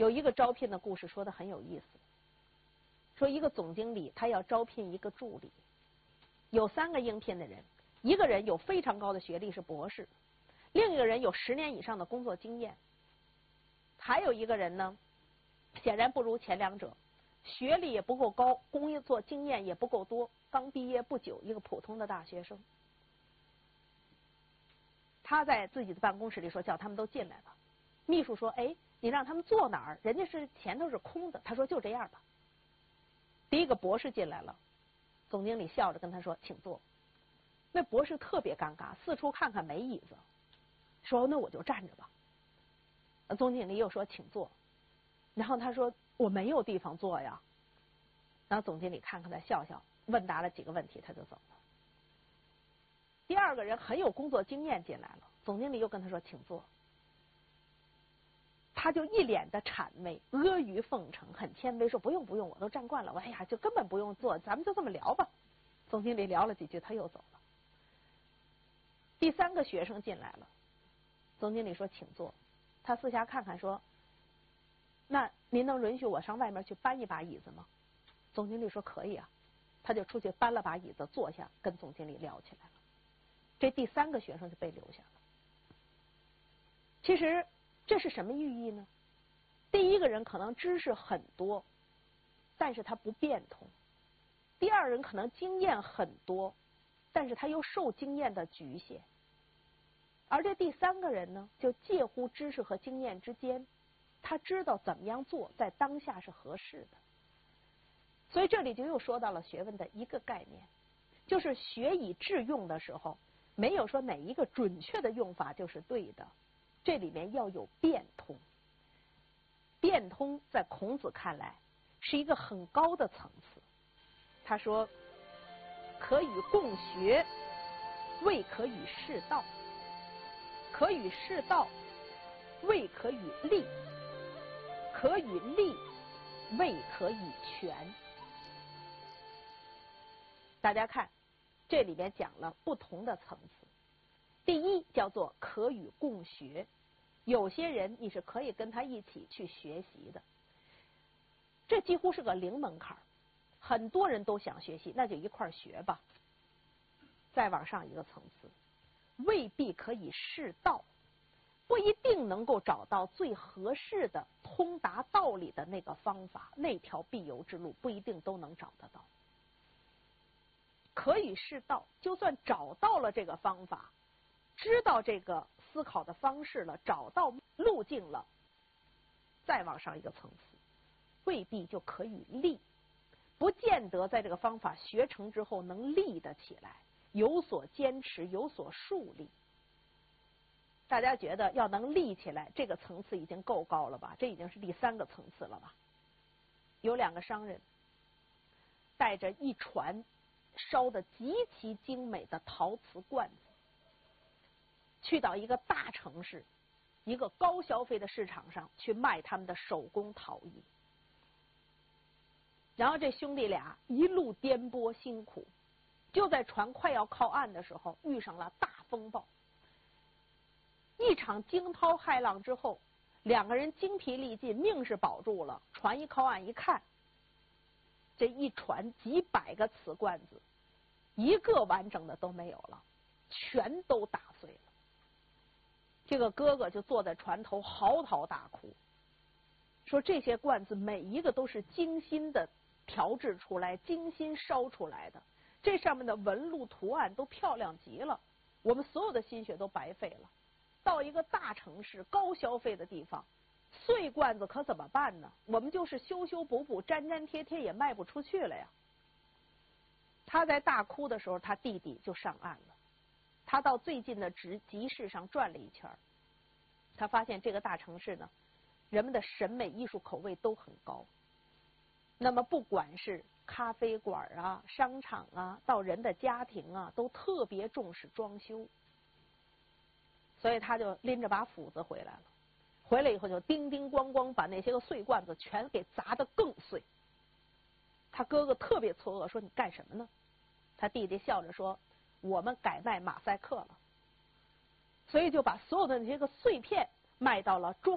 有一个招聘的故事说的很有意思，说一个总经理他要招聘一个助理，有3个应聘的人，一个人有非常高的学历是博士，另一个人有10年以上的工作经验，还有一个人呢显然不如前2者，学历也不够高，工作经验也不够多，刚毕业不久，一个普通的大学生。他在自己的办公室里说叫他们都进来吧。秘书说哎，你让他们坐哪儿？人家是前头是空的。他说就这样吧。第一个博士进来了，总经理笑着跟他说请坐。那博士特别尴尬，四处看看没椅子，说那我就站着吧。总经理又说请坐，然后他说我没有地方坐呀。然后总经理看看他笑笑，问答了几个问题他就走了。第2个人很有工作经验进来了，总经理又跟他说请坐，他就一脸的谄媚，阿谀奉承，很谦卑说不用不用，我都站惯了，哎呀就根本不用坐，咱们就这么聊吧。总经理聊了几句他又走了。第3个学生进来了，总经理说请坐，他四下看看说那您能允许我上外面去搬一把椅子吗？总经理说可以啊，他就出去搬了把椅子坐下，跟总经理聊起来了。这第3个学生就被留下了。其实这是什么寓意呢？第1个人可能知识很多，但是他不变通；第2人可能经验很多，但是他又受经验的局限。而这第3个人呢，就介乎知识和经验之间，他知道怎么样做在当下是合适的。所以这里就又说到了学问的一个概念，就是学以致用的时候，没有说哪一个准确的用法就是对的，这里面要有变通。变通在孔子看来是一个很高的层次。他说可与共学，未可与适道；可与适道，未可与立；可与立，未可以全。大家看这里面讲了不同的层次。第一叫做可与共学，有些人你是可以跟他一起去学习的，这几乎是个零门槛，很多人都想学习，那就一块学吧。再往上一个层次，未必可以适道，不一定能够找到最合适的通达道理的那个方法，那条必由之路不一定都能找得到。可以适道，就算找到了这个方法，知道这个思考的方式了，找到路径了，再往上一个层次，未必就可以立，不见得在这个方法学成之后能立得起来，有所坚持，有所树立。大家觉得要能立起来，这个层次已经够高了吧？这已经是第3个层次了吧？有2个商人带着一船烧得极其精美的陶瓷罐子，去到一个大城市，一个高消费的市场上去卖他们的手工陶艺。然后这兄弟俩一路颠簸辛苦，就在船快要靠岸的时候遇上了大风暴。一场惊涛骇浪之后，2个人精疲力尽，命是保住了，船一靠岸一看，这一船几百个瓷罐子，一个完整的都没有了，全都打碎了。这个哥哥就坐在船头嚎啕大哭，说这些罐子每一个都是精心的调制出来，精心烧出来的，这上面的纹路图案都漂亮极了，我们所有的心血都白费了。到一个大城市高消费的地方，碎罐子可怎么办呢？我们就是修修补补，粘粘贴贴也卖不出去了呀。他在大哭的时候，他弟弟就上岸了。他到最近的集市上转了一圈，他发现这个大城市呢，人们的审美艺术口味都很高。那么不管是咖啡馆啊、商场啊，到人的家庭啊，都特别重视装修。所以他就拎着把斧子回来了，回来以后就叮叮咣咣把那些个碎罐子全给砸得更碎。他哥哥特别错愕，说你干什么呢？他弟弟笑着说我们改卖马赛克了。所以就把所有的那些个碎片卖到了